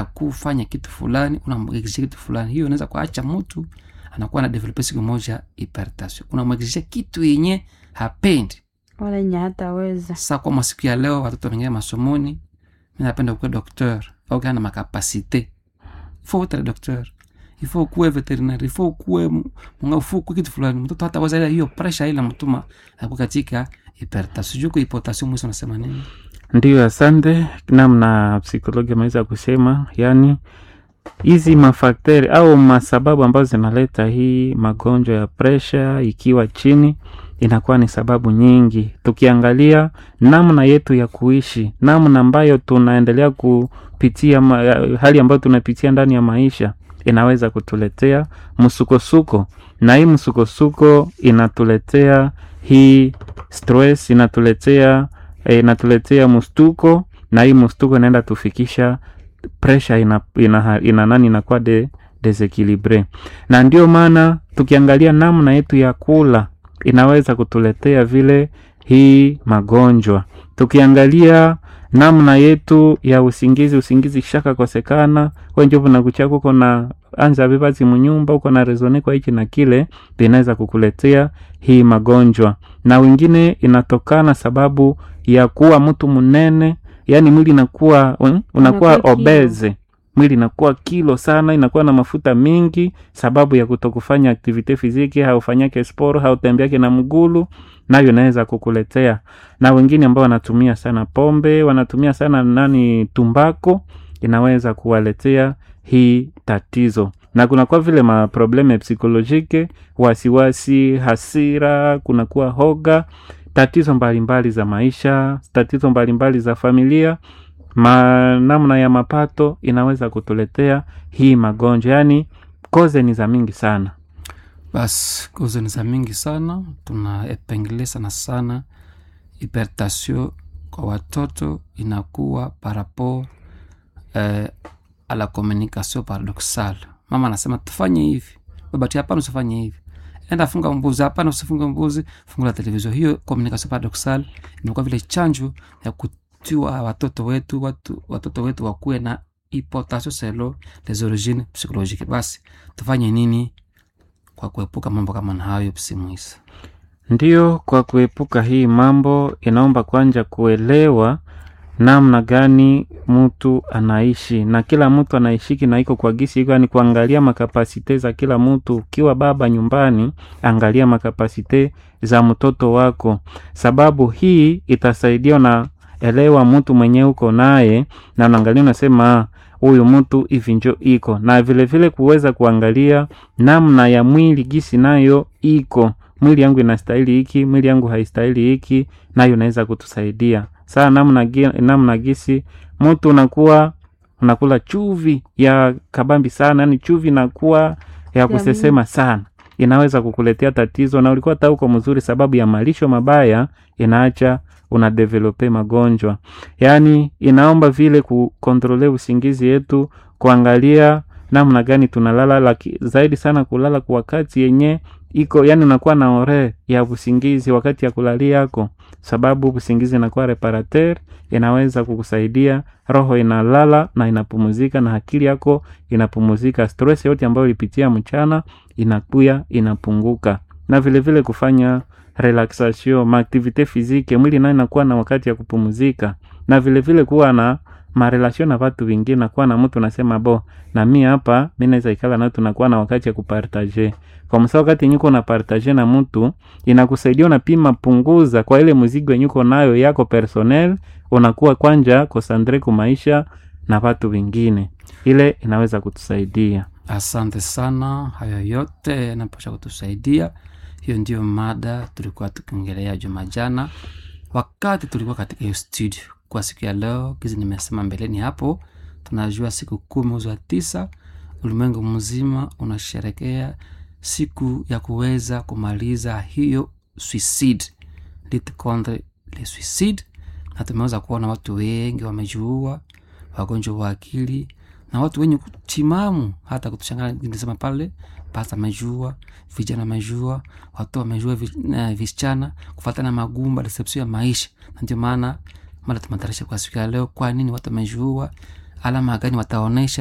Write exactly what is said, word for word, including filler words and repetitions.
kufanya kitu fulani, unamwexige kitu fulani, hiyo inaweza kuacha mtu anakuwa na develop siku moja hypertension. Unamwexige kitu yenye hapendi wala yenye hataweza. Sasa kwa masiku ya leo watoto wengine masomoni, mimi napenda kuwa docteur au kana makapasite. Faut être docteur, il faut kuwa veterinaire, il faut kuwa munga fuku kitu fulani. Mtoto hata waza hiyo pressure ile mtuma hapo katika hypertension. Juko hypotension mwisho nasema nini? Ndio, asante. Namna psikologi ameweza kusema, yani hizi mafakteri au masababu ambazo zinaleta hii magonjwa ya pressure ikiwa chini inakuwa ni sababu nyingi. Tukiangalia namna yetu ya kuishi, namna ambayo tunaendelea kupitia ma, hali ambayo tunapitia ndani ya maisha inaweza kutuletea msukosuko, na hii msukosuko inatuletea hii stress, inatuletea eh, inatuletea mstuko, na hii mstuko inaenda tufikisha pressure ina ina, ina nani inakuwa de desequilibre. Na ndio maana tukiangalia namna yetu ya kula inaweza kutuletea vile hii magonjwa. Tukiangalia namna yetu ya usingizi, usingizi shaka kosekana, kwa njovu na kuchako uko na anza vibazi mnyumba, uko na rezone kwa hiki na kile, inaweza kukuletea hii magonjwa. Na wengine inatokana sababu ya kuwa mtu mnene, yani mwili inakuwa un, unakuwa obese, mwili inakuwa kilo sana, inakuwa na mafuta mingi sababu ya kutokufanya activity fiziki, haufanyake sport, hautembeake na mgulu, nayo inaweza kukuletea. Na wengine ambao wanatumia sana pombe, wanatumia sana nani tumbako, inaweza kuwaletea hii tatizo. Na kuna kwa vile ma probleme psikolojike, wasiwasi, hasira, kuna kuwa hoga, tatizo mbalimbali za maisha, tatizo mbalimbali za familia, ma namna ya mapato inaweza kutuletea hii magonjwa. Yani koze ni za mingi sana. Bas, koze ni za mingi sana. Tuna epengele sana sana hypertension kwa watoto inakuwa par rapport eh, à la communication paradoxale. Mama anasema tufanye hivi, baba tia hapana usifanye hivi, enda funga mbuzi hapana usifunge mbuzi, fungula television. Hiyo communication paradoxale inakuwa vile chanjo ya kutiwa watoto wetu watu watoto wetu wakuwe na hypotension selon les origines psychologiques. Basi tufanye nini kwa kuepuka mambo kama hayo psimuisa? Ndio, kwa kuepuka hii mambo inaomba kwanza kuelewa namna gani mtu anaishi, na kila mtu anaishiki na iko kwa gisi iko, ni kuangalia makapasite za kila mtu. Ukiwa baba nyumbani, angalia makapasite za mtoto wako, sababu hii itasaidia na elewa mtu mwenye uko naye, na unaangalia unasema huyu mtu hivi njo iko, na vile vile kuweza kuangalia namna ya mwili gisi nayo iko, mwili yangu inastahili hiki, mwili yangu haistahili hiki, nayo inaweza kutusaidia. Saa namna namna gisi mtu unakuwa unakula chuvi ya kabambi sana, yani chuvi inakuwa ya kusesema sana, inaweza kukuletea tatizo. Na ulikuwa hata uko mzuri, sababu ya malisho mabaya inaacha una develope magonjwa. Yani inaomba vile kukontrole usingizi yetu, kuangalia namna gani tunalala, laki, zaidi sana kulala kwa wakati yenye iko, yani unakuwa na ore ya usingizi wakati ya kulalia yako, sababu usingizi inakuwa reparateur, inaweza kukusaidia, roho inalala na inapumzika, na akili yako inapumzika, stress yote ambayo ulipitia mchana inakuya inapunguka. Na vile vile kufanya relaxation, ma activite physique, mwili nayo inakuwa na wakati ya kupumzika. Na vile vile kuwa na ma relation na watu wengine, na kuwa na mtu nasema bo na mimi hapa mimi naweza ikala na tunakuwa na wakati ya kupartager. Kwa mfano wakati nyuko na partager na mtu, inakusaidia unapima punguza kwa ile mzigo nyuko nayo yako personnel, unakuwa kwanja concentre kwa maisha na watu wengine, ile inaweza kutusaidia. Asante sana, hayo yote yanapaswa kutusaidia. Hiyo ndio mada tulikuwa tukiongelea juma jana wakati tulikuwa katika hiyo studio. Kwa siku ya leo, kizi nimesema mbeleni hapo, tunajua siku kumi mwezi wa tisa ulimwengu mzima unasherehekea siku ya kuweza kumaliza hiyo suicide, lutte contre le suicide. Na tumeweza kuona watu wengi wamejiua, wagonjwa wa akili na watu wenye kutimamu, hata kutushangana nilisema pale pasta amejua, vijana amejua, watu wamejua, visichana kufuatana magumba deception ya maisha. Na ndio maana mara tumatarisha kwa siku ya leo, kwa nini watu wamejua, alama gani wataonesha